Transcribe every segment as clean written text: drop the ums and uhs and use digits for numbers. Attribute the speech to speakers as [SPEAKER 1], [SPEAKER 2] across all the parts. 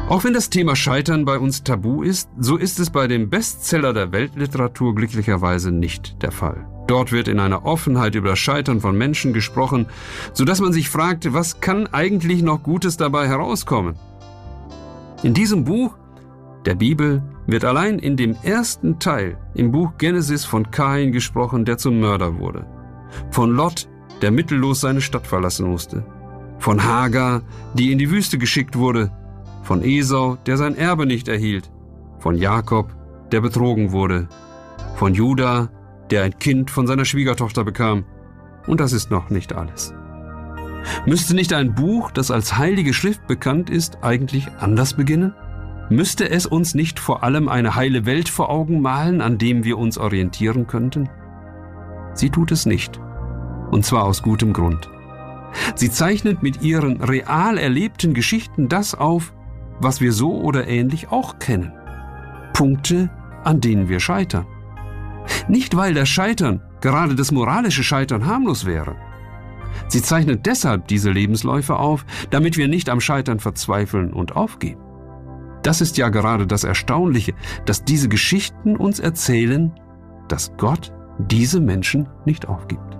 [SPEAKER 1] Auch wenn das Thema Scheitern bei uns tabu ist, so ist es bei dem Bestseller der Weltliteratur glücklicherweise nicht der Fall. Dort wird in einer Offenheit über das Scheitern von Menschen gesprochen, sodass man sich fragt, was kann eigentlich noch Gutes dabei herauskommen? In diesem Buch, der Bibel, wird allein in dem ersten Teil im Buch Genesis von Kain gesprochen, der zum Mörder wurde. Von Lot, der mittellos seine Stadt verlassen musste. Von Hagar, die in die Wüste geschickt wurde. Von Esau, der sein Erbe nicht erhielt. Von Jakob, der betrogen wurde. Von Juda, der ein Kind von seiner Schwiegertochter bekam. Und das ist noch nicht alles. Müsste nicht ein Buch, das als Heilige Schrift bekannt ist, eigentlich anders beginnen? Müsste es uns nicht vor allem eine heile Welt vor Augen malen, an dem wir uns orientieren könnten? Sie tut es nicht. Und zwar aus gutem Grund. Sie zeichnet mit ihren real erlebten Geschichten das auf, was wir so oder ähnlich auch kennen. Punkte, an denen wir scheitern. Nicht, weil das Scheitern, gerade das moralische Scheitern, harmlos wäre. Sie zeichnet deshalb diese Lebensläufe auf, damit wir nicht am Scheitern verzweifeln und aufgeben. Das ist ja gerade das Erstaunliche, dass diese Geschichten uns erzählen, dass Gott diese Menschen nicht aufgibt.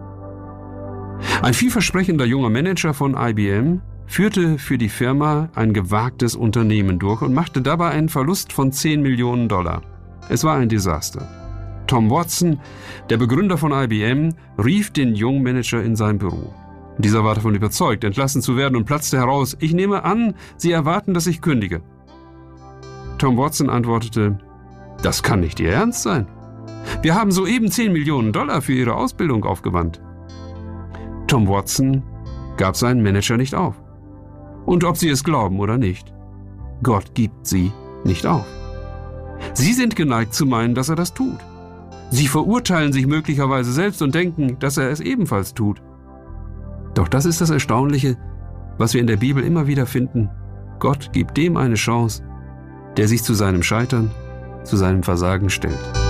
[SPEAKER 1] Ein vielversprechender junger Manager von IBM führte für die Firma ein gewagtes Unternehmen durch und machte dabei einen Verlust von $10 Millionen. Es war ein Desaster. Tom Watson, der Begründer von IBM, rief den jungen Manager in sein Büro. Dieser war davon überzeugt, entlassen zu werden und platzte heraus: Ich nehme an, Sie erwarten, dass ich kündige. Tom Watson antwortete: Das kann nicht Ihr Ernst sein. Wir haben soeben $10 Millionen für Ihre Ausbildung aufgewandt. Tom Watson gab seinen Manager nicht auf. Und ob Sie es glauben oder nicht, Gott gibt sie nicht auf. Sie sind geneigt zu meinen, dass er das tut. Sie verurteilen sich möglicherweise selbst und denken, dass er es ebenfalls tut. Doch das ist das Erstaunliche, was wir in der Bibel immer wieder finden. Gott gibt dem eine Chance, der sich zu seinem Scheitern, zu seinem Versagen stellt.